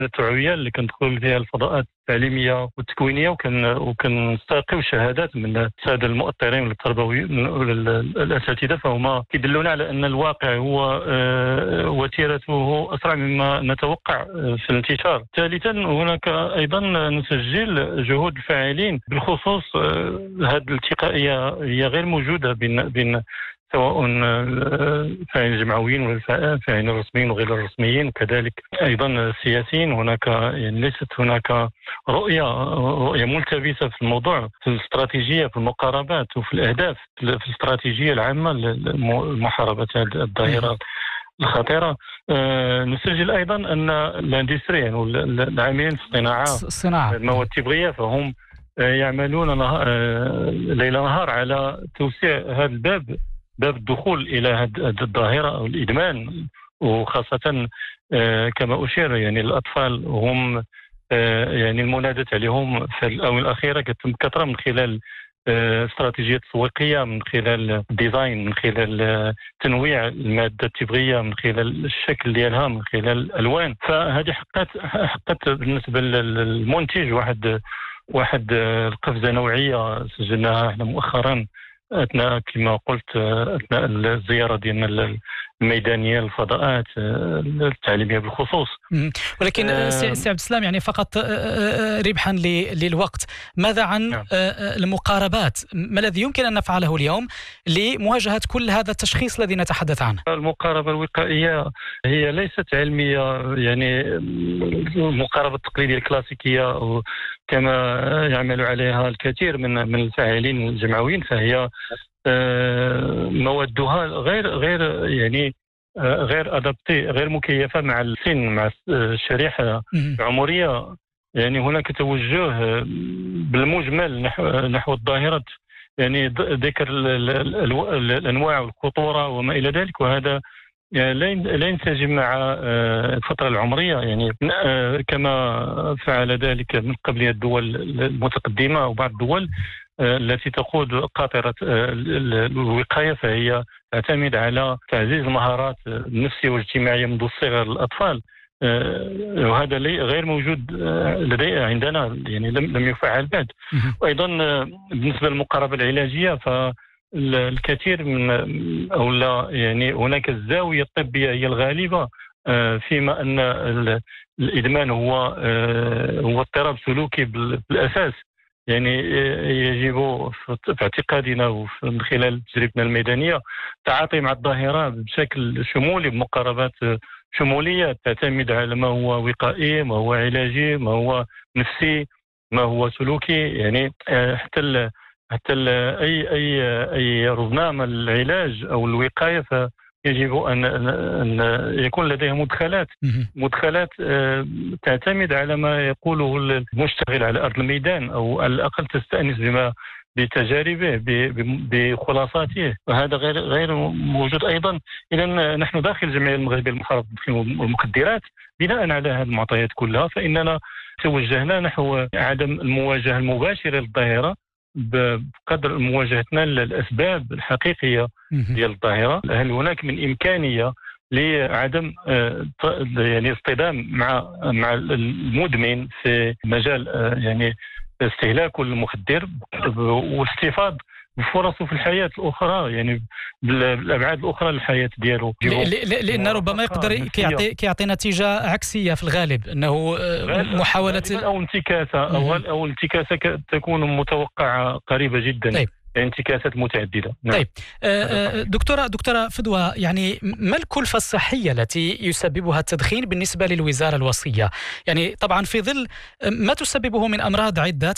التوعويه اللي كندخلوا فيها الفضاءات التعليميه والتكوينيه، وكنستلقيو شهادات من الساده المؤطرين والتربويين والاساتذه، فهما كيدلونا على ان الواقع هو وتيرته اسرع مما نتوقع في الانتشار. ثالثا، هناك ايضا نسجل جهود الفاعلين بالخصوص هذه الالتقائيه هي غير موجوده بين سواء الفاعلين الجمعويين ولا الفاعلين الرسميين وغير الرسميين، وكذلك ايضا السياسيين. هناك يعني ليست هناك رؤيه ملتبسه في الموضوع، في الاستراتيجيه، في المقاربات وفي الاهداف، في الاستراتيجيه العامه لمحاربه هذه الظاهره الخطيره. نسجل ايضا ان الاندستريين يعني والعاملين في الصناعه المواد الطبيه فهم يعملون ليل نهار على توسيع هذا باب الدخول إلى هذه الظاهرة أو الإدمان، وخاصة كما أشير يعني الأطفال هم يعني المناداة عليهم في الآونة الأخيرة كتم بكثرة من خلال استراتيجيات تسويقية، من خلال الديزاين، من خلال تنويع المادة الطبية، من خلال الشكل ديالها، من خلال الألوان. فهذه حققت بالنسبة للمنتج واحد القفزة نوعية سجلناها احنا مؤخرا اثناء كما قلت اثناء الزياره ديالنا الميدانيه للفضاءات التعليميه بالخصوص. ولكن سي عبد السلام، يعني فقط ربحا للوقت، ماذا عن المقاربات؟ ما الذي يمكن ان نفعله اليوم لمواجهه كل هذا التشخيص الذي نتحدث عنه؟ المقاربه الوقائيه هي ليست علميه، يعني المقاربه التقليديه الكلاسيكيه كما يعمل عليها الكثير من الفاعلين الجمعويين، فهي موادها غير يعني غير ادابتي، غير مكيفه مع السن، مع الشريحه العمريه. يعني هناك توجه بالمجمل نحو الظاهره، يعني ذكر الانواع والخطوره وما الى ذلك، وهذا لا ينسجم مع الفترة العمرية، يعني كما فعل ذلك من قبل الدول المتقدمة وبعض الدول التي تقود قاطرة الوقاية، فهي تعتمد على تعزيز المهارات النفسية والاجتماعية منذ الصغر للأطفال، وهذا غير موجود لدينا عندنا، يعني لم يفعل بعد. وأيضا بالنسبة للمقاربة العلاجية الكثير من أو لا يعني هناك الزاوية الطبية هي الغالبة، فيما أن الإدمان هو اضطراب سلوكي بالأساس. يعني يجب في اعتقادنا ومن خلال تجربتنا الميدانية التعاطي مع الظاهرة بشكل شمولي، بمقاربات شمولية تعتمد على ما هو وقائي، ما هو علاجي، ما هو نفسي، ما هو سلوكي. يعني حتى أي رزنامة العلاج أو الوقاية فيجب أن يكون لديها مدخلات تعتمد على ما يقوله المشتغل على أرض الميدان، أو على الأقل تستأنس بتجاربه بخلاصاته، وهذا غير موجود أيضا. إذا نحن داخل الجمعية المغربية لمحاربة التدخين والمخدرات بناء على هذه المعطيات كلها فإننا توجهنا نحو عدم المواجهة المباشرة للظاهرة بقدر مواجهتنا للأسباب الحقيقية ديال الظاهرة. هل هناك من إمكانية لعدم يعني اصطدام مع المدمن في مجال يعني استهلاك المخدر والاستفاضة بفرصه في الحياة الأخرى، يعني بالأبعاد الأخرى للحياة ديالو، لأن ربما يقدر كيعطي نتيجة عكسية في الغالب، أنه محاولة أو انتكاسة أو انتكاسة تكون متوقعة قريبة جدا. طيب. انتكاسات متعددة. طيب دكتورة فدوى، يعني ما الكلفة الصحية التي يسببها التدخين بالنسبة للوزارة الوصية؟ يعني طبعا في ظل ما تسببه من أمراض عدة